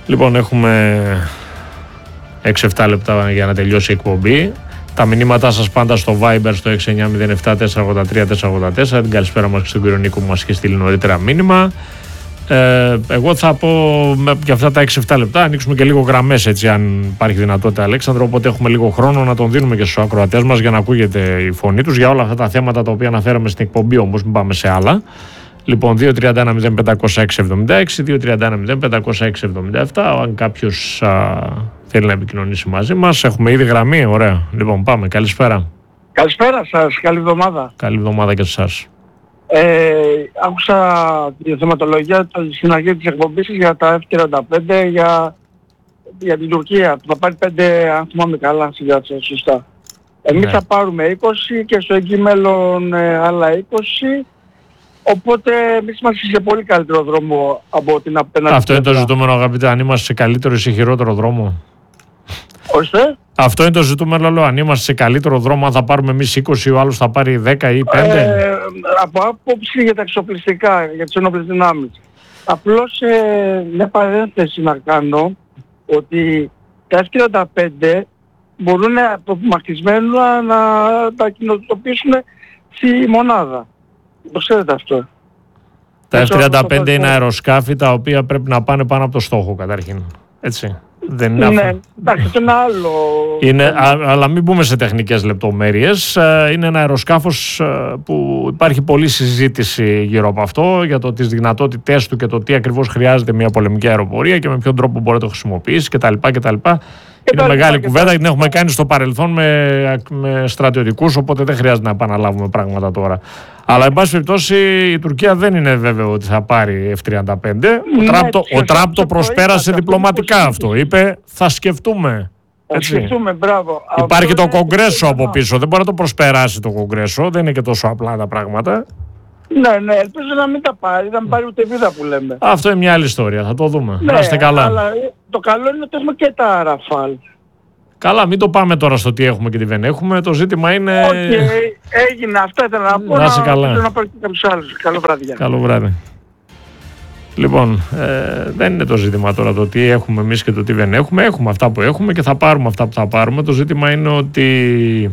Λοιπόν, έχουμε 6-7 λεπτά για να τελειώσει η εκπομπή. Τα μηνύματά σας πάντα στο Viber στο 6907-483-484. Την καλησπέρα μας και στον κύριο Νίκο που μας είχε στείλει νωρίτερα μήνυμα. Εγώ θα πω για αυτά τα 6-7 λεπτά ανοίξουμε και λίγο γραμμές, έτσι, αν υπάρχει δυνατότητα, Αλέξανδρο. Οπότε έχουμε λίγο χρόνο να τον δίνουμε και στους ακροατές μας για να ακούγεται η φωνή τους για όλα αυτά τα θέματα τα οποία αναφέραμε στην εκπομπή, όμως μην πάμε σε άλλα. Λοιπόν, 231-0506-76, 231-0506-77. Αν κάποιος θέλει να επικοινωνήσει μαζί μας, έχουμε ήδη γραμμή. Ωραία. Λοιπόν, πάμε. Καλησπέρα. Καλησπέρα σας. Καλή εβδομάδα. Καλή εβδομάδα και σε εσάς. Άκουσα τη θεματολογία στην αρχή της εκπομπής για τα F-35 για την Τουρκία που θα πάρει 5, αν θυμάμαι καλά, σωστά. Εμείς θα πάρουμε 20 και στο εκεί μέλλον άλλα 20. Οπότε εμείς είμαστε σε πολύ καλύτερο δρόμο από την απέναντι. Αυτό είναι το ζητούμενο, αγαπητέ, αν είμαστε σε καλύτερο ή σε χειρότερο δρόμο. Ώστε. Αυτό είναι το ζητούμενο, λέω, αν είμαστε σε καλύτερο δρόμο, αν θα πάρουμε εμείς 20 ο άλλος θα πάρει 10 ή 5. Από άποψη για τα εξοπλιστικά, για τις ενόπλες δυνάμεις. Απλώς μια παρένθεση να κάνω ότι τα F-35 μπορούν απομακρυσμένα να τα κοινοτοποιήσουν στη μονάδα. Το ξέρετε αυτό. Τα F-35 είναι αεροσκάφη τα οποία πρέπει να πάνε πάνω από το στόχο καταρχήν. Έτσι. Δεν είναι ναι, εντάξει, αυτό είναι άλλο. Είναι, αλλά μην μπούμε σε τεχνικές λεπτομέρειες. Είναι ένα αεροσκάφος που υπάρχει πολλή συζήτηση γύρω από αυτό, για το τις δυνατότητές του και το τι ακριβώς χρειάζεται μια πολεμική αεροπορία και με ποιον τρόπο μπορεί να το χρησιμοποιήσει κτλ. Είναι μεγάλη κουβέντα, την έχουμε κάνει στο παρελθόν με στρατιωτικούς, οπότε δεν χρειάζεται να επαναλάβουμε πράγματα τώρα. Αλλά, εν πάση περιπτώσει, η Τουρκία δεν είναι βέβαιο ότι θα πάρει F-35. Ο Τραμπ το προσπέρασε διπλωματικά αυτό. Είπε, θα σκεφτούμε. Θα σκεφτούμε, μπράβο. Υπάρχει το Κογκρέσο από πίσω. Δεν μπορεί να το προσπεράσει το Κογκρέσο. Δεν είναι και τόσο απλά τα πράγματα. Ναι, ελπίζω να μην τα πάρει, να μην πάρει ούτε βίδα που λέμε. Αυτό είναι μια άλλη ιστορία, θα το δούμε. Ναι, να είστε καλά. Αλλά το καλό είναι ότι έχουμε και τα Ραφάλ. Καλά, μην το πάμε τώρα στο τι έχουμε και τι δεν έχουμε. Το ζήτημα είναι... Έγινε, αυτά ήθελα να πω. Να είσαι καλά. Να πάρει και κάποιους άλλους. Καλό βράδυ. Καλό βράδυ. Λοιπόν, δεν είναι το ζήτημα τώρα το τι έχουμε εμείς και το τι δεν έχουμε. Έχουμε αυτά που έχουμε και θα πάρουμε αυτά που θα πάρουμε. Το ζήτημα είναι ότι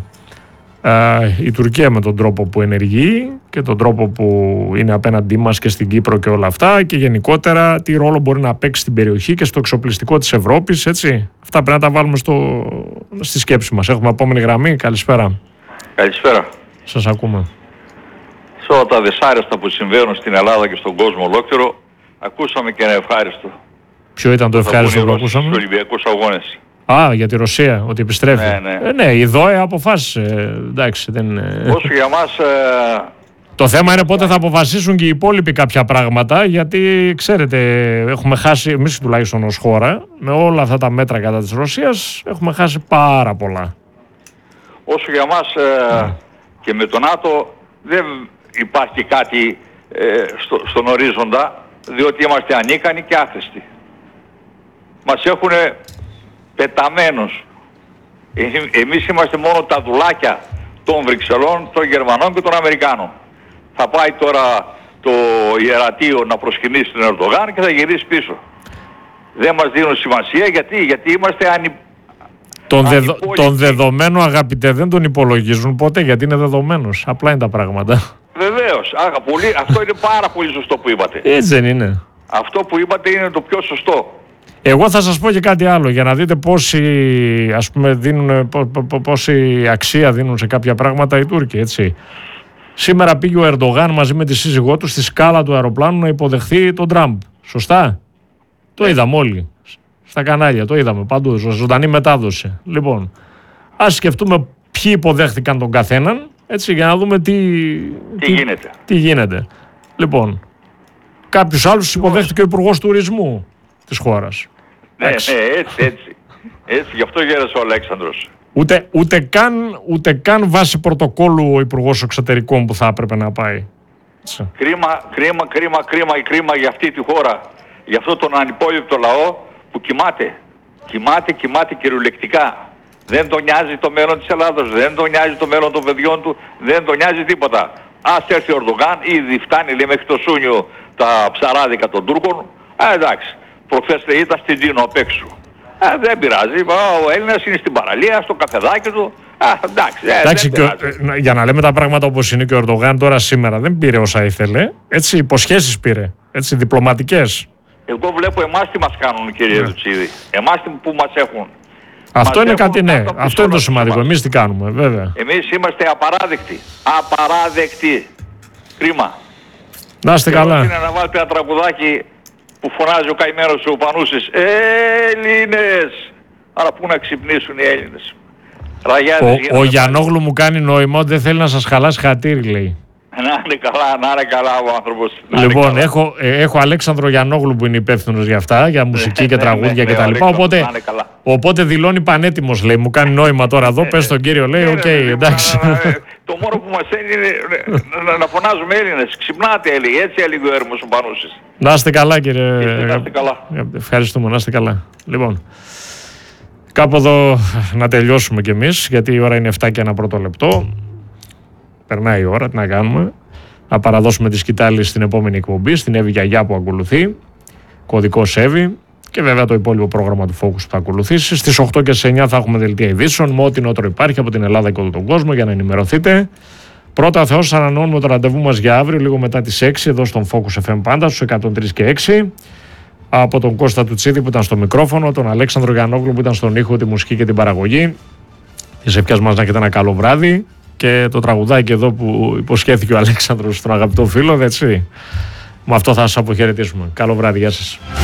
η Τουρκία με τον τρόπο που ενεργεί και τον τρόπο που είναι απέναντί μας και στην Κύπρο και όλα αυτά, και γενικότερα τι ρόλο μπορεί να παίξει στην περιοχή και στο εξοπλιστικό της Ευρώπης, έτσι. Αυτά πρέπει να τα βάλουμε στη σκέψη μας. Έχουμε επόμενη γραμμή. Καλησπέρα. Καλησπέρα. Σας ακούμε. Σε όλα τα δυσάρεστα που συμβαίνουν στην Ελλάδα και στον κόσμο ολόκληρο, ακούσαμε και ένα ευχάριστο. Ποιο ήταν το ευχάριστο που ακούσαμε? Στους Ολυμπιακούς Αγώνες. Για τη Ρωσία, ότι επιστρέφει. Ναι, η ΔΟΕ αποφάσισε. Εντάξει, δεν... Όσο για μας... Το θέμα είναι πότε θα αποφασίσουν και οι υπόλοιποι κάποια πράγματα, γιατί ξέρετε, έχουμε χάσει, εμείς τουλάχιστον ως χώρα, με όλα αυτά τα μέτρα κατά της Ρωσίας, έχουμε χάσει πάρα πολλά. Όσο για μας και με το ΝΑΤΟ δεν υπάρχει κάτι στον ορίζοντα, διότι είμαστε ανίκανοι και άχρηστοι. Μας έχουν πεταμένους. Εμείς είμαστε μόνο τα δουλάκια των Βρυξελών, των Γερμανών και των Αμερικάνων. Θα πάει τώρα το ιερατείο να προσκυνήσει τον Ερντογάν και θα γυρίσει πίσω. Δεν μας δίνουν σημασία γιατί είμαστε τον δεδομένο, αγαπητέ, δεν τον υπολογίζουν ποτέ, γιατί είναι δεδομένος. Απλά είναι τα πράγματα. Βεβαίως. Αυτό είναι πάρα πολύ σωστό που είπατε. Έτσι δεν είναι? Αυτό που είπατε είναι το πιο σωστό. Εγώ θα σας πω και κάτι άλλο για να δείτε πόση αξία δίνουν σε κάποια πράγματα οι Τούρκοι, έτσι. Σήμερα πήγε ο Ερντογάν μαζί με τη σύζυγό του στη σκάλα του αεροπλάνου να υποδεχθεί τον Τραμπ. Σωστά? Το είδαμε όλοι. Στα κανάλια, το είδαμε παντού. Ζωντανή μετάδοση. Λοιπόν, ας σκεφτούμε ποιοι υποδέχθηκαν τον καθέναν, έτσι, για να δούμε τι γίνεται. Λοιπόν, κάποιους άλλους υποδέχτηκε ο Υπουργός Τουρισμού της χώρας. Ναι, έτσι. Γι' αυτό γέρασε ο Αλέξανδρος. Ούτε καν βάσει πρωτοκόλλου ο Υπουργός Εξωτερικών που θα έπρεπε να πάει. Κρίμα για αυτή τη χώρα, για αυτόν τον ανυπόλοιπτο λαό που κοιμάται κυριολεκτικά. Δεν τον νοιάζει το μέλλον της Ελλάδος, δεν τον νοιάζει το μέλλον των παιδιών του, δεν τον νοιάζει τίποτα. Ας έρθει ο Ερντογάν, ήδη φτάνει, λέει, μέχρι το Σούνιο τα ψαράδικα των Τούρκων. Εντάξει, προχθές ήταν στην Τίνο απ' έξω. Δεν πειράζει, ο Έλληνας είναι στην παραλία, στο καφεδάκι του. Εντάξει, για να λέμε τα πράγματα όπως είναι, και ο Ερντογάν τώρα σήμερα δεν πήρε όσα ήθελε. Έτσι, υποσχέσεις πήρε. Έτσι, διπλωματικές. Εγώ βλέπω εμάς τι μας κάνουν, κύριε Δουτσίδη. Εμάς που μας έχουν. Αυτό είναι κάτι, ναι. Αυτό είναι το σημαντικό. Εμείς τι κάνουμε, βέβαια. Εμείς είμαστε απαράδεκτοι. Απαράδεκτοι. Κρίμα. Να είστε καλά. Είναι να βάλετε ένα τραγουδάκι που φωνάζει ο καημένος ο Πανούσης. Έλληνες! Άρα πού να ξυπνήσουν οι Έλληνες. Ο Γιαννόγλου μου κάνει νόημα ότι δεν θέλει να σας χαλάσει χατήρι, λέει. Να είναι καλά ο άνθρωπος. Λοιπόν, έχω Αλέξανδρο Γιαννόγλου που είναι υπεύθυνος για αυτά, για μουσική και τραγούδια κτλ. Οπότε δηλώνει πανέτοιμος, λέει. Μου κάνει νόημα τώρα εδώ, πες στον κύριο, λέει, οκ, εντάξει. Το μόνο που μας είναι να φωνάζουμε Έλληνες. Ξυπνάτε, έλεγε. Έτσι έλεγε ο Έρμος ο Πανούσης. Να είστε καλά, κύριε. Να είστε καλά. Ευχαριστούμε, να είστε καλά. Λοιπόν, κάπου εδώ να τελειώσουμε κι εμείς, γιατί η ώρα είναι 7 και 1 πρώτο λεπτό. Περνάει η ώρα, τι να κάνουμε. Να παραδώσουμε τη σκητάλη στην επόμενη εκπομπή, στην Εύη Γιαγιά που ακολουθεί. Κωδικός Εύη. Και βέβαια το υπόλοιπο πρόγραμμα του Focus που θα ακολουθήσει. Στις 8 και στις 9 θα έχουμε δελτία ειδήσεων με ό,τι νεότερο υπάρχει από την Ελλάδα και όλο τον κόσμο για να ενημερωθείτε. Πρώτα Θεός, ανανεώνουμε το ραντεβού μας για αύριο, λίγο μετά τις 6, εδώ στον Focus FM πάντα, στους 103 και 6. Από τον Κώστα Τουτσίδη που ήταν στο μικρόφωνο, τον Αλέξανδρο Γιαννόγλου που ήταν στον ήχο, τη μουσική και την παραγωγή. Τις ευχές μας να έχετε ένα καλό βράδυ. Και το τραγουδάκι εδώ που υποσχέθηκε ο Αλέξανδρος στον αγαπητό φίλο, έτσι. Με αυτό θα σας αποχαιρετήσουμε. Καλό βράδυ, γεια σας.